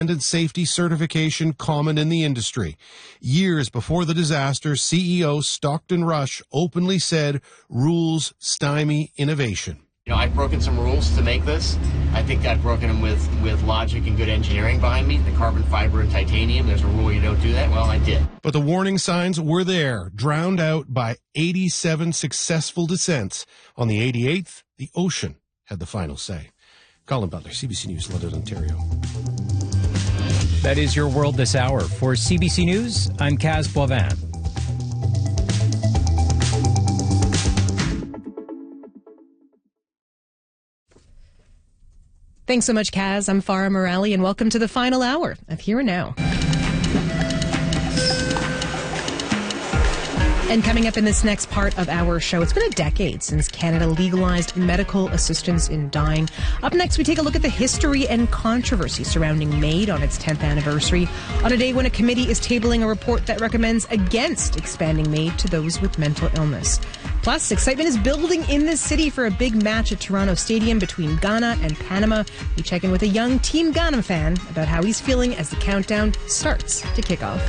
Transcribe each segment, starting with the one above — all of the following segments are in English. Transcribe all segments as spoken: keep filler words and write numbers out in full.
and safety certification common in the industry. Years before the disaster, C E O Stockton Rush openly said rules stymie innovation. You know, I've broken some rules to make this. I think I've broken them with, with logic and good engineering behind me. The carbon fiber and titanium, there's a rule you don't do that. Well, I did. But the warning signs were there, drowned out by eighty-seven successful descents. On the eighty-eighth, the ocean had the final say. Colin Butler, C B C News, London, Ontario. That is your world this hour. For C B C News, I'm Kaz Boivin. Thanks so much, Kaz. I'm Farah Morali, and welcome to the final hour of Here and Now. And coming up in this next part of our show, it's been a decade since Canada legalized medical assistance in dying. Up next, we take a look at the history and controversy surrounding MAID on its tenth anniversary, on a day when a committee is tabling a report that recommends against expanding MAID to those with mental illness. Plus, excitement is building in the city for a big match at Toronto Stadium between Ghana and Panama. We check in with a young Team Ghana fan about how he's feeling as the countdown starts to kick off.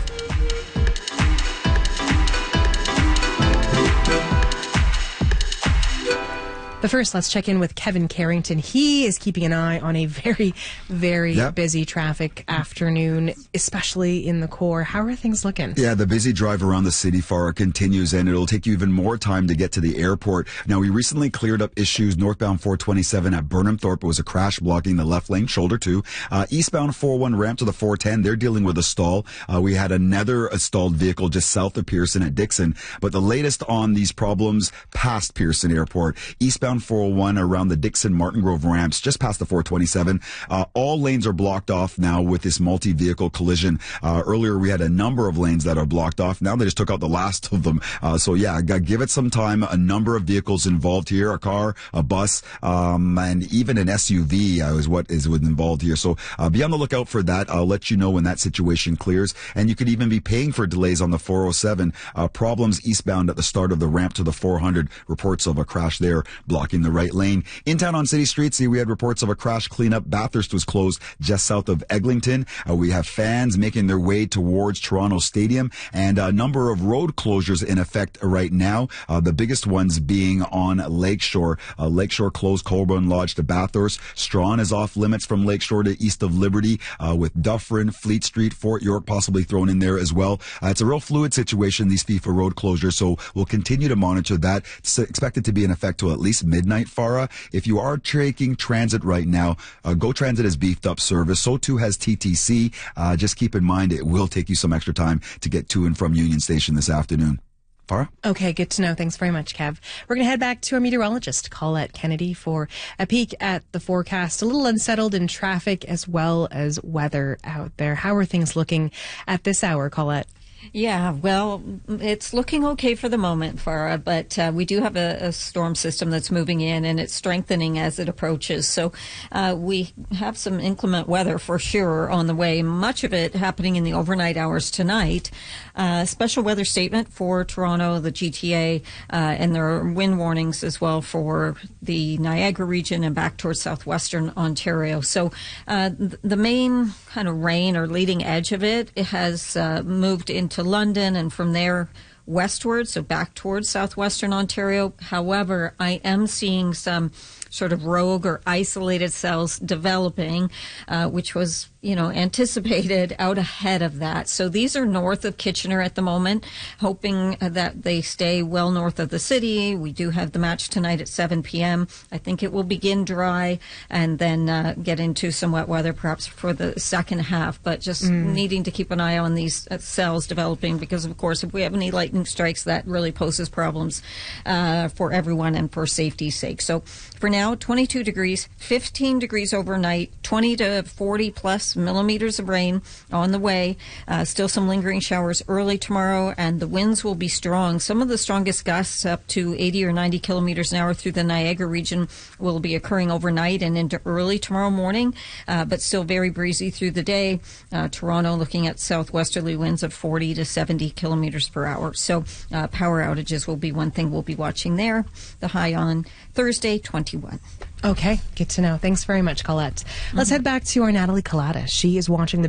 But first, let's check in with Kevin Carrington. He is keeping an eye on a very, very yep. busy traffic afternoon, especially in the core. How are things looking? Yeah, the busy drive around the city, Farah, continues, and it'll take you even more time to get to the airport. Now, we recently cleared up issues northbound four twenty-seven at Burnham Thorpe. It was a crash blocking the left lane, shoulder two. Uh, eastbound four oh one ramp to the four ten, they're dealing with a stall. Uh, we had another stalled vehicle just south of Pearson at Dixon. But the latest on these problems past Pearson Airport, eastbound four oh one around the Dixon Martin Grove ramps, just past the four twenty-seven. Uh, all lanes are blocked off now with this multi-vehicle collision. Uh, earlier we had a number of lanes that are blocked off. Now they just took out the last of them. Uh, so yeah, give it some time. A number of vehicles involved here, a car, a bus, um, and even an S U V uh, is what is involved here. So uh, be on the lookout for that. I'll let you know when that situation clears. And you could even be paying for delays on the four oh seven. Uh, problems eastbound at the start of the ramp to the four hundred. Reports of a crash there blocking the right lane. In town on city streets, see, we had reports of a crash cleanup. Bathurst was closed just south of Eglinton. Uh, we have fans making their way towards Toronto Stadium, and a number of road closures in effect right now. Uh, the biggest ones being on Lakeshore. Uh, Lakeshore closed Colborne Lodge to Bathurst. Strawn is off limits from Lakeshore to east of Liberty, uh, with Dufferin, Fleet Street, Fort York possibly thrown in there as well. Uh, it's a real fluid situation, these FIFA road closures, so we'll continue to monitor that. It's expected to be in effect till at least midnight, Farah. If you are taking transit right now, uh, Go Transit has beefed up service. So too has T T C. Uh, just keep in mind it will take you some extra time to get to and from Union Station this afternoon. Farah? Okay, good to know. Thanks very much, Kev. We're going to head back to our meteorologist, Colette Kennedy, for a peek at the forecast. A little unsettled in traffic as well as weather out there. How are things looking at this hour, Colette? Yeah, well, it's looking okay for the moment, Farah, but uh, we do have a, a storm system that's moving in, and it's strengthening as it approaches. So uh, we have some inclement weather for sure on the way, much of it happening in the overnight hours tonight. Uh, special weather statement for Toronto, the G T A, uh, and there are wind warnings as well for the Niagara region and back towards southwestern Ontario. So uh, th- the main kind of rain or leading edge of it, it has uh, moved into to London and from there westward, so back towards southwestern Ontario. However, I am seeing some sort of rogue or isolated cells developing, uh, which was, you know, anticipated out ahead of that. So these are north of Kitchener at the moment, hoping that they stay well north of the city. We do have the match tonight at seven p.m. I think it will begin dry and then uh, get into some wet weather perhaps for the second half, but just mm. needing to keep an eye on these uh, cells developing because, of course, if we have any lightning strikes, that really poses problems uh, for everyone and for safety's sake. So for now, twenty-two degrees, fifteen degrees overnight, twenty to forty plus millimeters of rain on the way. Uh, still some lingering showers early tomorrow, and the winds will be strong. Some of the strongest gusts up to eighty or ninety kilometers an hour through the Niagara region will be occurring overnight and into early tomorrow morning, uh, but still very breezy through the day. Uh, Toronto looking at southwesterly winds of forty to seventy kilometers per hour. So uh, power outages will be one thing we'll be watching there. The high on Thursday, twenty-one. Okay, good to know. Thanks very much, Colette. Let's mm-hmm. head back to our Natalie Collada. She is watching the